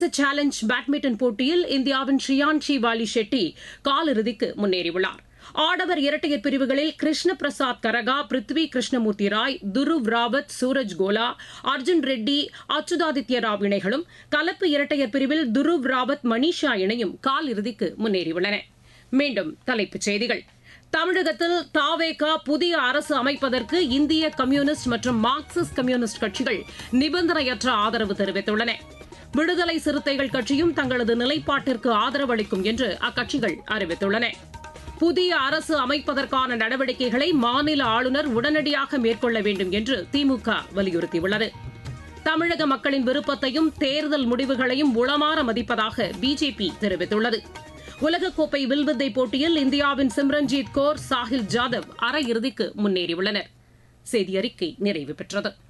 Challenge badminton போட்டியில் இந்தியாவின் ஷ்ரியான்ஷி வாலி ஷெட்டி காலிறுதிக்கு முன்னேறியுள்ளார். ஆடவர் இரட்டையர் பிரிவுகளில் கிருஷ்ண பிரசாத் கரகா, பிருத்வி கிருஷ்ணமூர்த்தி ராய், துருவ் ராவத், சூரஜ் கோலா, அர்ஜுன் ரெட்டி, அச்சுதாதித்ய ராவ் இணைகளும், கலப்பு இரட்டையர் பிரிவில் துருவ் ராவத், மணிஷா இணையும் காலிறுதிக்கு முன்னேறியுள்ளன. மீண்டும் தலைப்புச் செய்திகள். தமிழகத்தில் தாவேகா புதிய அரசு அமைப்பதற்கு இந்திய கம்யூனிஸ்ட் மற்றும் மார்க்சிஸ்ட் கம்யூனிஸ்ட் கட்சிகள் நிபந்தனையற்ற ஆதரவு தெரிவித்துள்ளன. விடுதலை சிறுத்தைகள் கட்சியும் தங்களது நிலைப்பாட்டிற்கு ஆதரவு அளிக்கும் என்று அக்கட்சிகள் அறிவித்துள்ளன. புதிய அரசு அமைப்பதற்கான நடவடிக்கைகளை மாநில ஆளுநர் உடனடியாக மேற்கொள்ள வேண்டும் என்று திமுக வலியுறுத்தியுள்ளது. தமிழக மக்களின் விருப்பத்தையும் தேர்தல் முடிவுகளையும் உளமாற மதிப்பதாக பிஜேபி தெரிவித்துள்ளது. உலகக்கோப்பை வில்வித்தை போட்டியில் இந்தியாவின் சிம்ரன்ஜீத் கौर, சாஹில் ஜாதவ் அரையிறுதிக்கு முன்னேறியுள்ளனர். செய்தியறிக்கை நிறைவு பெற்றது.